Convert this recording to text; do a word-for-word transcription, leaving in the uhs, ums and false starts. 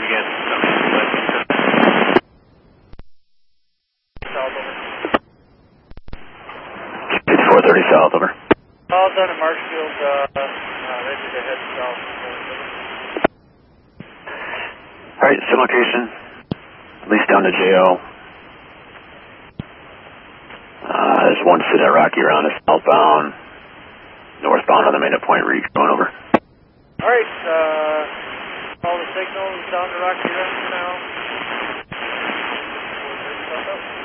again. South over. fifty-four thirty south, over. All done at Marshfield, uh, uh, ready to head south. Alright, same location. At least down to J O. Uh, there's one sit at Rocky Run, is southbound. Northbound on the main at Point Reach, going over. Alright, uh, all the signals down to Rocky Run for now.